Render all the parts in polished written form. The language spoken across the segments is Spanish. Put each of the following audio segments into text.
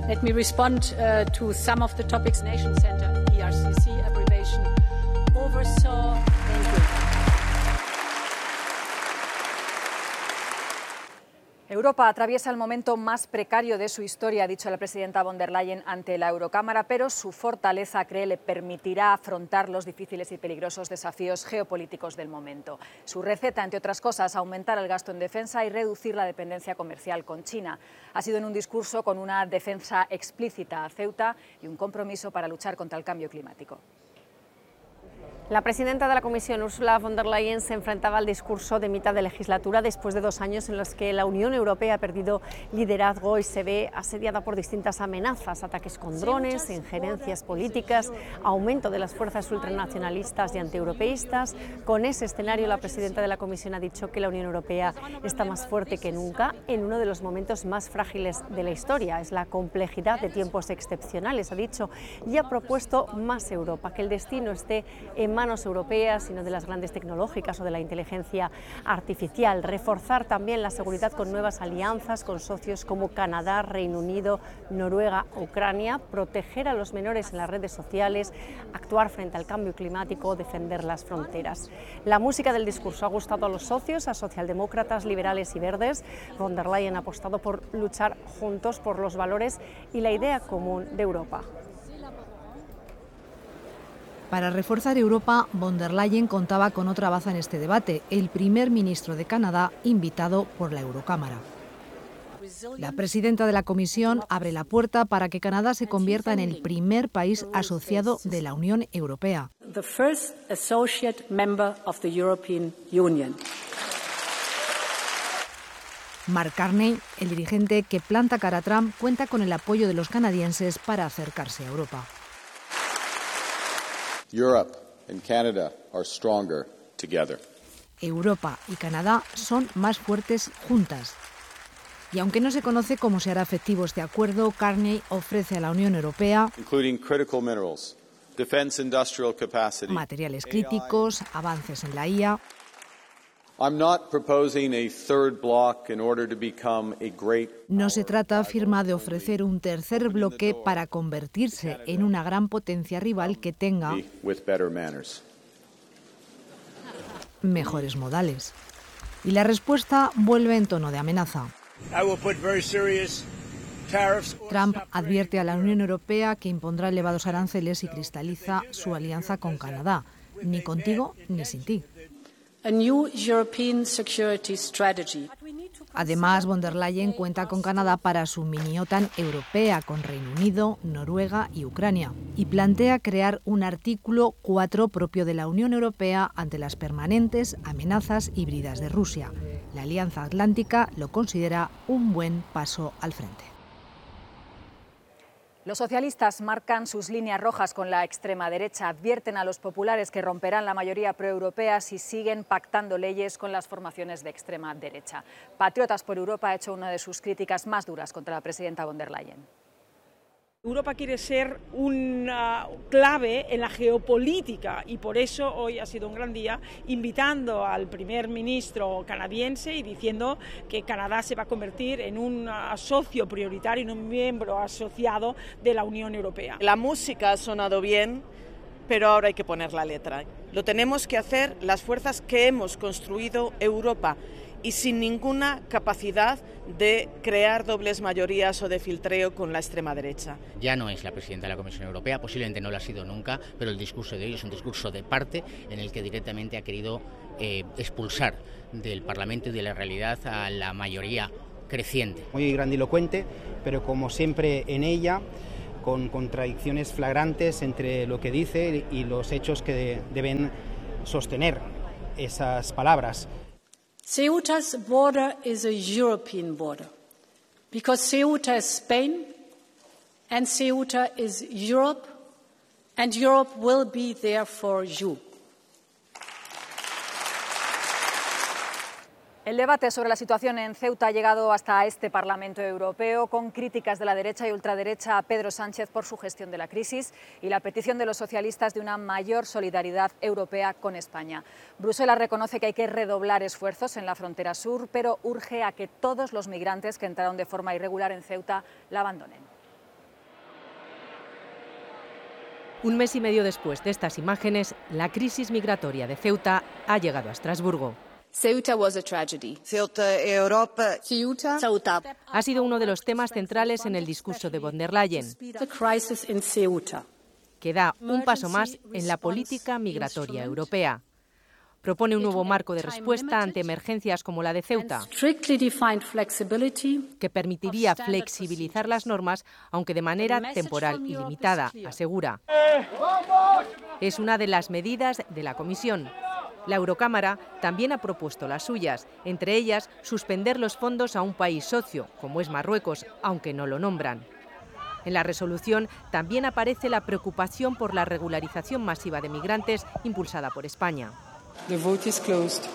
Let me respond to some of the topics. Nation Center, ERCC, abbreviation, oversaw. Thank you. Europa atraviesa el momento más precario de su historia, ha dicho la presidenta von der Leyen ante la Eurocámara, pero su fortaleza, cree, le permitirá afrontar los difíciles y peligrosos desafíos geopolíticos del momento. Su receta, entre otras cosas, aumentar el gasto en defensa y reducir la dependencia comercial con China. Ha sido en un discurso con una defensa explícita a Ceuta y un compromiso para luchar contra el cambio climático. La presidenta de la Comisión, Ursula von der Leyen, se enfrentaba al discurso de mitad de legislatura después de 2 años en los que la Unión Europea ha perdido liderazgo y se ve asediada por distintas amenazas, ataques con drones, injerencias políticas, aumento de las fuerzas ultranacionalistas y antieuropeístas. Con ese escenario, la presidenta de la Comisión ha dicho que la Unión Europea está más fuerte que nunca en uno de los momentos más frágiles de la historia. Es la complejidad de tiempos excepcionales, ha dicho, y ha propuesto más Europa, que el destino esté en manos europeas, sino de las grandes tecnológicas o de la inteligencia artificial. Reforzar también la seguridad con nuevas alianzas con socios como Canadá, Reino Unido, Noruega, Ucrania, proteger a los menores en las redes sociales, actuar frente al cambio climático, defender las fronteras. La música del discurso ha gustado a los socios, a socialdemócratas, liberales y verdes. Von der Leyen ha apostado por luchar juntos por los valores y la idea común de Europa. Para reforzar Europa, von der Leyen contaba con otra baza en este debate, el primer ministro de Canadá, invitado por la Eurocámara. La presidenta de la Comisión abre la puerta para que Canadá se convierta en el primer país asociado de la Unión Europea. The first associate member of the European Union. Mark Carney, el dirigente que planta cara a Trump, cuenta con el apoyo de los canadienses para acercarse a Europa. Europe and Canada are stronger together. Europa y Canadá son más fuertes juntas. Y aunque no se conoce cómo se hará efectivo este acuerdo, Carney ofrece a la Unión Europea materiales críticos, avances en la IA. No se trata, afirma, de ofrecer un tercer bloque para convertirse en una gran potencia rival que tenga mejores modales. Y la respuesta vuelve en tono de amenaza. Trump advierte a la Unión Europea que impondrá elevados aranceles y cristaliza su alianza con Canadá. Ni contigo ni sin ti. A new European security strategy. Además, von der Leyen cuenta con Canadá para su mini-OTAN europea con Reino Unido, Noruega y Ucrania, y plantea crear un artículo 4 propio de la Unión Europea ante las permanentes amenazas híbridas de Rusia. La Alianza Atlántica lo considera un buen paso al frente. Los socialistas marcan sus líneas rojas con la extrema derecha, advierten a los populares que romperán la mayoría proeuropea si siguen pactando leyes con las formaciones de extrema derecha. Patriotas por Europa ha hecho una de sus críticas más duras contra la presidenta von der Leyen. Europa quiere ser una clave en la geopolítica y por eso hoy ha sido un gran día, invitando al primer ministro canadiense y diciendo que Canadá se va a convertir en un socio prioritario, en un miembro asociado de la Unión Europea. La música ha sonado bien, pero ahora hay que poner la letra. Lo tenemos que hacer las fuerzas que hemos construido Europa y sin ninguna capacidad de crear dobles mayorías o de filtreo con la extrema derecha. Ya no es la presidenta de la Comisión Europea, posiblemente no lo ha sido nunca, pero el discurso de hoy es un discurso de parte en el que directamente ha querido expulsar del Parlamento y de la realidad a la mayoría creciente. Muy grandilocuente, pero como siempre en ella, con contradicciones flagrantes entre lo que dice y los hechos que deben sostener esas palabras. Ceuta's border is a European border because Ceuta is Spain and Ceuta is Europe and Europe will be there for you. El debate sobre la situación en Ceuta ha llegado hasta este Parlamento Europeo, con críticas de la derecha y ultraderecha a Pedro Sánchez por su gestión de la crisis y la petición de los socialistas de una mayor solidaridad europea con España. Bruselas reconoce que hay que redoblar esfuerzos en la frontera sur, pero urge a que todos los migrantes que entraron de forma irregular en Ceuta la abandonen. Un mes y medio después de estas imágenes, la crisis migratoria de Ceuta ha llegado a Estrasburgo. Ceuta was a tragedy. Ceuta, Europa. Ceuta. Ha sido uno de los temas centrales en el discurso de von der Leyen, que da un paso más en la política migratoria europea. Propone un nuevo marco de respuesta ante emergencias como la de Ceuta, que permitiría flexibilizar las normas, aunque de manera temporal y limitada, asegura. Es una de las medidas de la Comisión. La Eurocámara también ha propuesto las suyas, entre ellas suspender los fondos a un país socio, como es Marruecos, aunque no lo nombran. En la resolución también aparece la preocupación por la regularización masiva de migrantes impulsada por España. The vote is closed.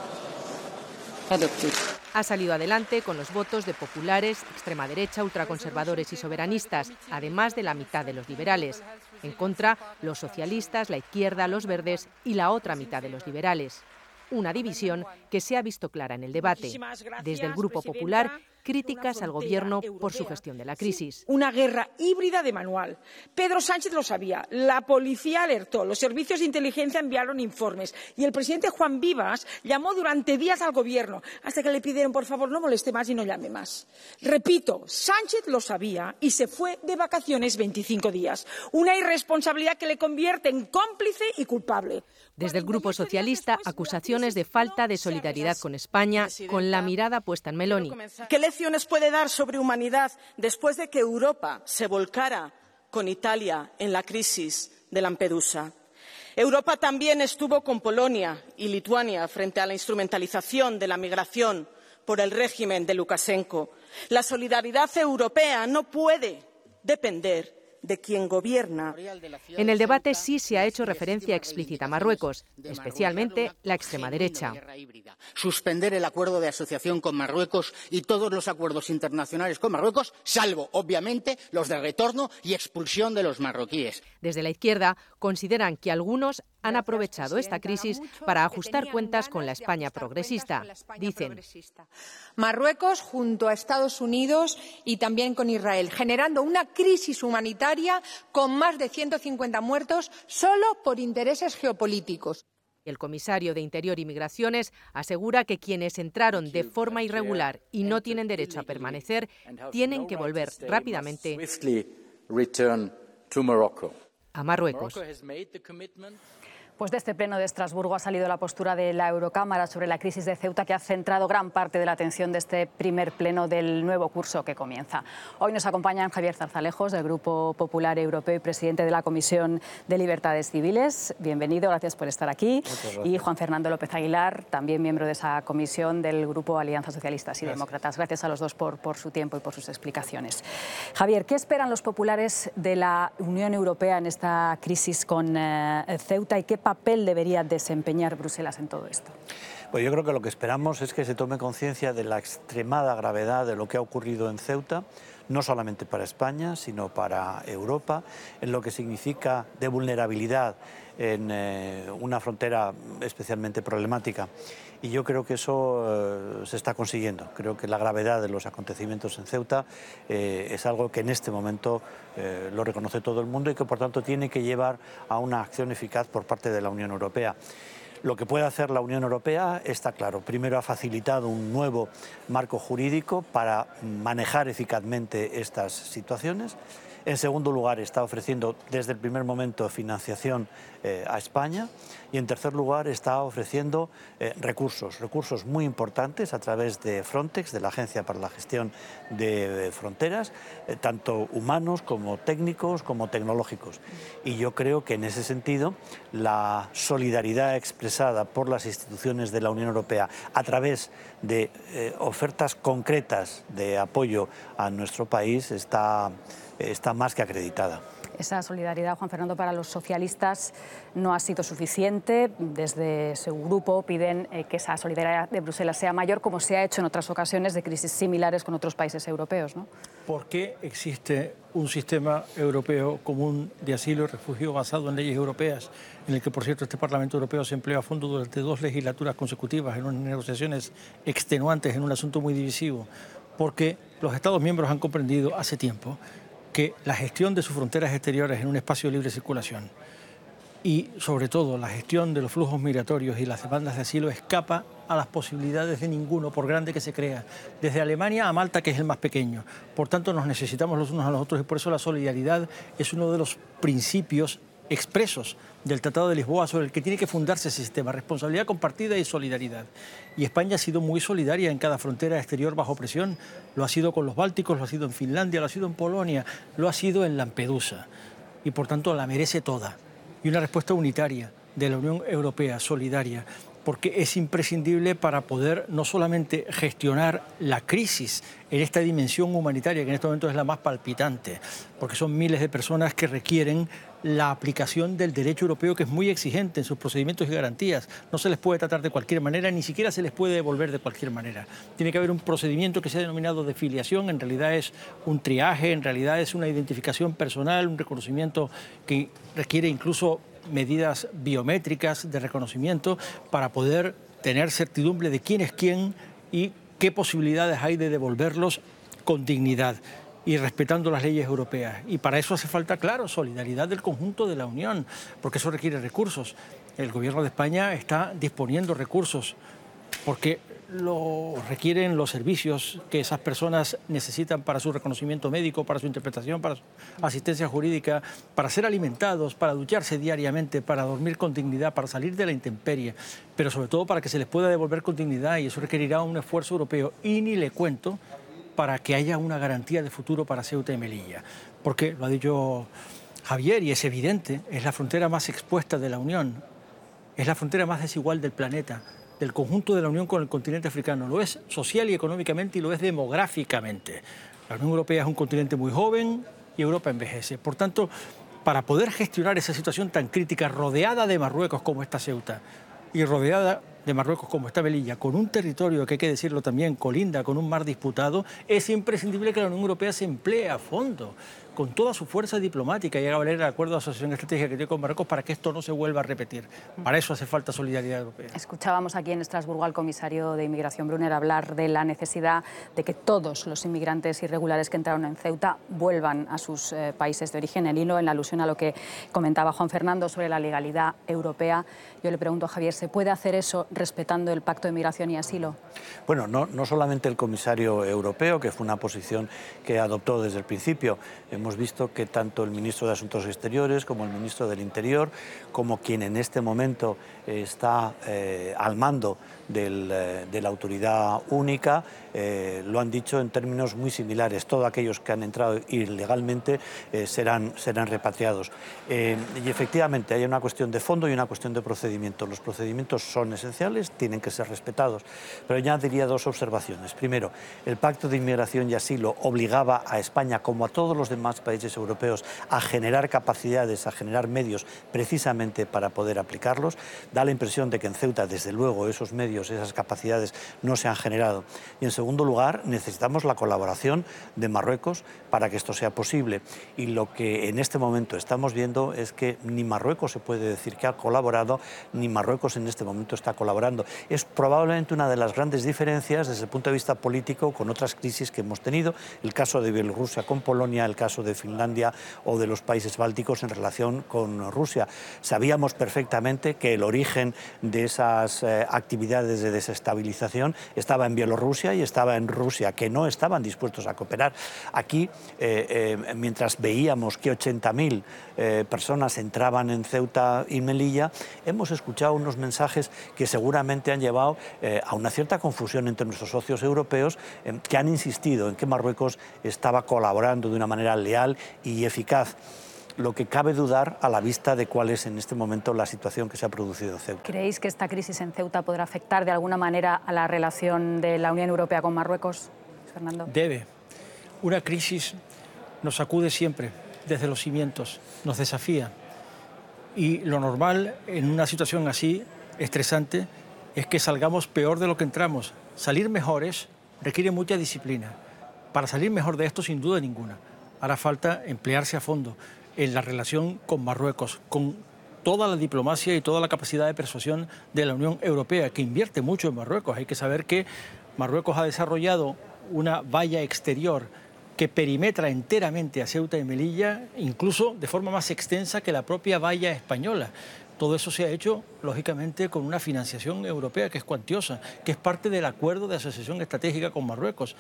Adopted. Ha salido adelante con los votos de populares, extrema derecha, ultraconservadores y soberanistas, además de la mitad de los liberales. En contra, los socialistas, la izquierda, los verdes y la otra mitad de los liberales. Una división que se ha visto clara en el debate. Desde el Grupo Popular, críticas al Gobierno por su gestión de la crisis. Una guerra híbrida de manual. Pedro Sánchez lo sabía, la policía alertó, los servicios de inteligencia enviaron informes y el presidente Juan Vivas llamó durante días al Gobierno hasta que le pidieron, por favor, no moleste más y no llame más. Repito, Sánchez lo sabía y se fue de vacaciones 25 días. Una irresponsabilidad que le convierte en cómplice y culpable. Desde el Grupo Socialista, acusaciones de falta de solidaridad con España, con la mirada puesta en Meloni. ¿Qué lecciones puede dar sobre humanidad después de que Europa se volcara con Italia en la crisis de Lampedusa? Europa también estuvo con Polonia y Lituania frente a la instrumentalización de la migración por el régimen de Lukashenko. La solidaridad europea no puede depender de quien gobierna. En el debate sí se ha hecho referencia explícita a Marruecos, especialmente la extrema derecha. Suspender el acuerdo de asociación con Marruecos y todos los acuerdos internacionales con Marruecos, salvo, obviamente, los de retorno y expulsión de los marroquíes. Desde la izquierda consideran que algunos han aprovechado esta crisis para ajustar cuentas con la España progresista. Dicen: Marruecos junto a Estados Unidos y también con Israel, generando una crisis humanitaria con más de 150 muertos solo por intereses geopolíticos. El comisario de Interior y Migraciones asegura que quienes entraron de forma irregular y no tienen derecho a permanecer tienen que volver rápidamente a Marruecos. Pues de este pleno de Estrasburgo ha salido la postura de la Eurocámara sobre la crisis de Ceuta, que ha centrado gran parte de la atención de este primer pleno del nuevo curso que comienza. Hoy nos acompañan Javier Zarzalejos, del Grupo Popular Europeo y presidente de la Comisión de Libertades Civiles. Bienvenido, gracias por estar aquí. Y Juan Fernando López Aguilar, también miembro de esa comisión del Grupo Alianza Socialistas y Demócratas. Gracias a los dos por su tiempo y por sus explicaciones. Javier, ¿qué esperan los populares de la Unión Europea en esta crisis con Ceuta y qué papel debería desempeñar Bruselas en todo esto? Pues yo creo que lo que esperamos es que se tome conciencia de la extremada gravedad de lo que ha ocurrido en Ceuta, no solamente para España, sino para Europa, en lo que significa de vulnerabilidad en una frontera especialmente problemática. Y yo creo que eso se está consiguiendo. Creo que la gravedad de los acontecimientos en Ceuta es algo que en este momento lo reconoce todo el mundo y que por tanto tiene que llevar a una acción eficaz por parte de la Unión Europea. Lo que puede hacer la Unión Europea está claro. Primero, ha facilitado un nuevo marco jurídico para manejar eficazmente estas situaciones. En segundo lugar, está ofreciendo desde el primer momento financiación a España. Y en tercer lugar, está ofreciendo recursos muy importantes a través de Frontex, de la Agencia para la Gestión de Fronteras, tanto humanos como técnicos como tecnológicos. Y yo creo que en ese sentido la solidaridad expresada por las instituciones de la Unión Europea a través de ofertas concretas de apoyo a nuestro país está más que acreditada. Esa solidaridad, Juan Fernando, para los socialistas no ha sido suficiente. Desde su grupo piden que esa solidaridad de Bruselas sea mayor, como se ha hecho en otras ocasiones de crisis similares con otros países europeos, ¿no? ¿Por qué existe un sistema europeo común de asilo y refugio basado en leyes europeas, en el que, por cierto, este Parlamento Europeo se empleó a fondo durante 2 legislaturas consecutivas en unas negociaciones extenuantes en un asunto muy divisivo? Porque los Estados miembros han comprendido hace tiempo que la gestión de sus fronteras exteriores en un espacio de libre circulación y, sobre todo, la gestión de los flujos migratorios y las demandas de asilo escapa a las posibilidades de ninguno, por grande que se crea, desde Alemania a Malta, que es el más pequeño. Por tanto, nos necesitamos los unos a los otros y por eso la solidaridad es uno de los principios expresos del Tratado de Lisboa sobre el que tiene que fundarse ese sistema, responsabilidad compartida y solidaridad. Y España ha sido muy solidaria en cada frontera exterior bajo presión, lo ha sido con los bálticos, lo ha sido en Finlandia, lo ha sido en Polonia, lo ha sido en Lampedusa y por tanto la merece toda. Y una respuesta unitaria de la Unión Europea, solidaria, porque es imprescindible para poder no solamente gestionar la crisis en esta dimensión humanitaria, que en este momento es la más palpitante, porque son miles de personas que requieren la aplicación del derecho europeo, que es muy exigente en sus procedimientos y garantías. No se les puede tratar de cualquier manera, ni siquiera se les puede devolver de cualquier manera. Tiene que haber un procedimiento que se ha denominado de filiación, en realidad es un triaje, en realidad es una identificación personal, un reconocimiento que requiere incluso medidas biométricas de reconocimiento para poder tener certidumbre de quién es quién y qué posibilidades hay de devolverlos con dignidad y respetando las leyes europeas. Y para eso hace falta, claro, solidaridad del conjunto de la Unión, porque eso requiere recursos. El Gobierno de España está disponiendo recursos porque lo requieren los servicios que esas personas necesitan para su reconocimiento médico, para su interpretación, para su asistencia jurídica, para ser alimentados, para ducharse diariamente, para dormir con dignidad, para salir de la intemperie, pero sobre todo para que se les pueda devolver con dignidad, y eso requerirá un esfuerzo europeo. Y ni le cuento para que haya una garantía de futuro para Ceuta y Melilla, porque, lo ha dicho Javier, y es evidente, es la frontera más expuesta de la Unión, es la frontera más desigual del planeta, del conjunto de la Unión con el continente africano. Lo es social y económicamente y lo es demográficamente. La Unión Europea es un continente muy joven y Europa envejece. Por tanto, para poder gestionar esa situación tan crítica, rodeada de Marruecos como está Ceuta y rodeada de Marruecos como está Melilla, con un territorio que hay que decirlo también, colinda con un mar disputado, es imprescindible que la Unión Europea se emplee a fondo, con toda su fuerza diplomática y haga valer el acuerdo de asociación estratégica que tiene con Marruecos para que esto no se vuelva a repetir. Para eso hace falta solidaridad europea. Escuchábamos aquí en Estrasburgo al comisario de Inmigración, Brunner, hablar de la necesidad de que todos los inmigrantes irregulares que entraron en Ceuta vuelvan a sus países de origen. El hilo en la alusión a lo que comentaba Juan Fernando sobre la legalidad europea. Yo le pregunto a Javier, ¿se puede hacer eso respetando el Pacto de Migración y Asilo? Bueno, no solamente el comisario europeo, que fue una posición que adoptó desde el principio. Hemos visto que tanto el ministro de Asuntos Exteriores como el ministro del Interior, como quien en este momento está al mando de la autoridad única, lo han dicho en términos muy similares. Todos aquellos que han entrado ilegalmente serán repatriados. Y efectivamente hay una cuestión de fondo y una cuestión de procedimiento. Los procedimientos son esenciales, tienen que ser respetados, pero ya diría dos observaciones. Primero, el Pacto de Inmigración y Asilo obligaba a España, como a todos los demás países europeos, a generar capacidades, a generar medios precisamente para poder aplicarlos. Da la impresión de que en Ceuta, desde luego, esos medios, esas capacidades no se han generado. Y en segundo lugar, necesitamos la colaboración de Marruecos para que esto sea posible. Y lo que en este momento estamos viendo es que ni Marruecos se puede decir que ha colaborado, ni Marruecos en este momento está colaborando. Es probablemente una de las grandes diferencias desde el punto de vista político con otras crisis que hemos tenido, el caso de Bielorrusia con Polonia, el caso de Finlandia o de los países bálticos en relación con Rusia. Sabíamos perfectamente que el origen de esas actividades de desestabilización estaba en Bielorrusia y estaba en Rusia, que no estaban dispuestos a cooperar. Aquí, mientras veíamos que 80.000 personas entraban en Ceuta y Melilla, hemos escuchado unos mensajes que seguramente han llevado a una cierta confusión entre nuestros socios europeos, que han insistido en que Marruecos estaba colaborando de una manera leal y eficaz. Lo que cabe dudar a la vista de cuál es en este momento la situación que se ha producido en Ceuta. ¿Creéis que esta crisis en Ceuta podrá afectar de alguna manera a la relación de la Unión Europea con Marruecos, Fernando? Debe. Una crisis nos sacude siempre, desde los cimientos, nos desafía. Y lo normal en una situación así, estresante, es que salgamos peor de lo que entramos. Salir mejores requiere mucha disciplina. Para salir mejor de esto, sin duda ninguna, hará falta emplearse a fondo en la relación con Marruecos, con toda la diplomacia y toda la capacidad de persuasión de la Unión Europea, que invierte mucho en Marruecos. Hay que saber que Marruecos ha desarrollado una valla exterior que perimetra enteramente a Ceuta y Melilla, incluso de forma más extensa que la propia valla española. Todo eso se ha hecho, lógicamente, con una financiación europea que es cuantiosa, que es parte del acuerdo de asociación estratégica con Marruecos.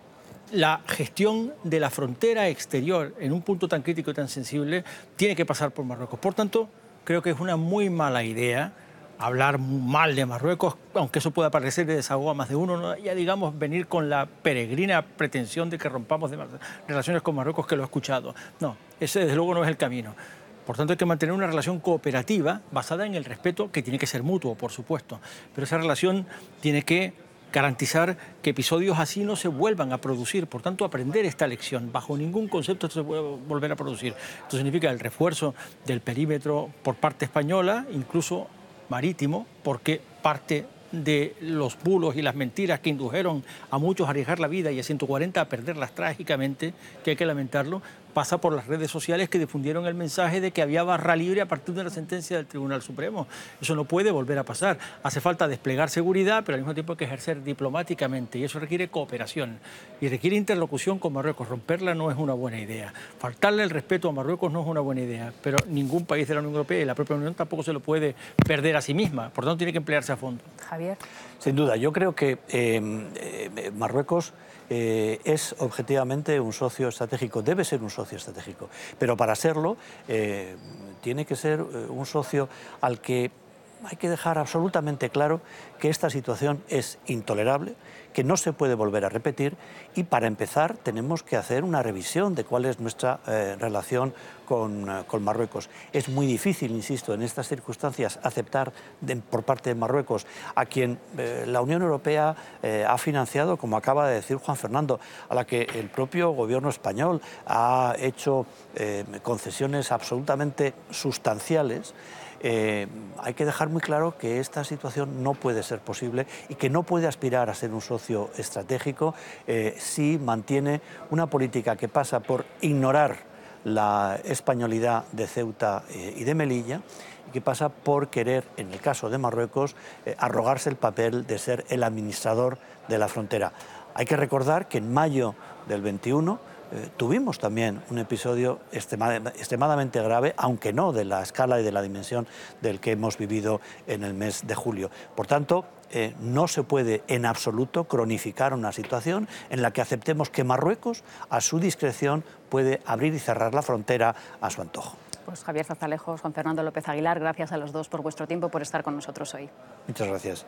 La gestión de la frontera exterior en un punto tan crítico y tan sensible tiene que pasar por Marruecos. Por tanto, creo que es una muy mala idea hablar mal de Marruecos, aunque eso pueda parecer de desahogo a más de uno, ¿no? Ya digamos venir con la peregrina pretensión de que rompamos relaciones con Marruecos, que lo he escuchado. No, ese desde luego no es el camino. Por tanto, hay que mantener una relación cooperativa basada en el respeto, que tiene que ser mutuo, por supuesto, pero esa relación tiene que garantizar que episodios así no se vuelvan a producir. Por tanto, aprender esta lección. Bajo ningún concepto esto se puede volver a producir. Esto significa el refuerzo del perímetro por parte española, incluso marítimo, porque parte de los bulos y las mentiras que indujeron a muchos a arriesgar la vida y a 140 a perderlas trágicamente, que hay que lamentarlo, pasa por las redes sociales que difundieron el mensaje de que había barra libre a partir de la sentencia del Tribunal Supremo. Eso no puede volver a pasar. Hace falta desplegar seguridad, pero al mismo tiempo hay que ejercer diplomáticamente, y eso requiere cooperación y requiere interlocución con Marruecos. Romperla no es una buena idea. Faltarle el respeto a Marruecos no es una buena idea, pero ningún país de la Unión Europea y la propia Unión tampoco se lo puede perder a sí misma. Por tanto, tiene que emplearse a fondo. Javier. Sin duda, yo creo que Marruecos es objetivamente un socio estratégico, debe ser un socio estratégico, pero para serlo tiene que ser un socio al que hay que dejar absolutamente claro que esta situación es intolerable, que no se puede volver a repetir, y para empezar tenemos que hacer una revisión de cuál es nuestra relación con Marruecos. Es muy difícil, insisto, en estas circunstancias aceptar por parte de Marruecos a quien la Unión Europea ha financiado, como acaba de decir Juan Fernando, a la que el propio gobierno español ha hecho concesiones absolutamente sustanciales. Hay que dejar muy claro que esta situación no puede ser posible y que no puede aspirar a ser un socio estratégico si mantiene una política que pasa por ignorar la españolidad de Ceuta y de Melilla, y que pasa por querer, en el caso de Marruecos, arrogarse el papel de ser el administrador de la frontera. Hay que recordar que en mayo del 21 tuvimos también un episodio extremadamente grave, aunque no de la escala y de la dimensión del que hemos vivido en el mes de julio. Por tanto, no se puede en absoluto cronificar una situación en la que aceptemos que Marruecos, a su discreción, puede abrir y cerrar la frontera a su antojo. Pues Javier Zarzalejos, Juan Fernando López Aguilar, gracias a los dos por vuestro tiempo, por estar con nosotros hoy. Muchas gracias.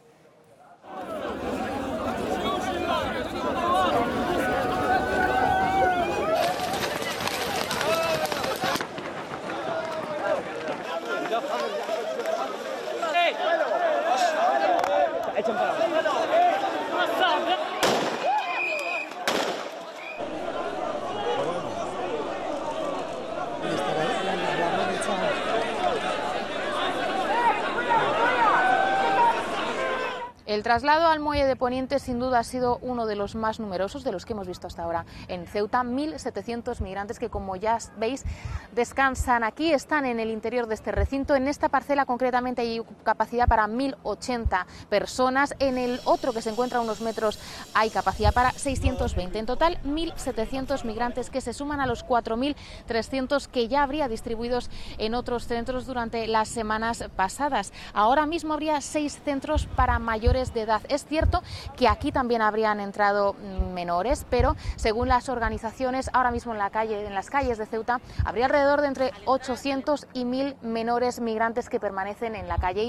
El traslado al muelle de Poniente sin duda ha sido uno de los más numerosos de los que hemos visto hasta ahora en Ceuta. 1.700 migrantes que, como ya veis, descansan aquí, están en el interior de este recinto. En esta parcela concretamente hay capacidad para 1.080 personas. En el otro, que se encuentra a unos metros, hay capacidad para 620. En total, 1.700 migrantes que se suman a los 4.300 que ya habría distribuidos en otros centros durante las semanas pasadas. Ahora mismo habría 6 centros para mayores de edad. Es cierto que aquí también habrían entrado menores, pero según las organizaciones, ahora mismo en las calles de Ceuta habría alrededor de entre 800 y 1.000 menores migrantes que permanecen en la calle.